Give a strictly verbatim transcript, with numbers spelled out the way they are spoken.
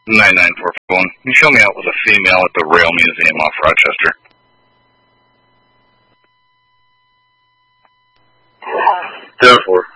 nine nine four one. Can you show me out with a female at the Rail Museum off Rochester? Ten four.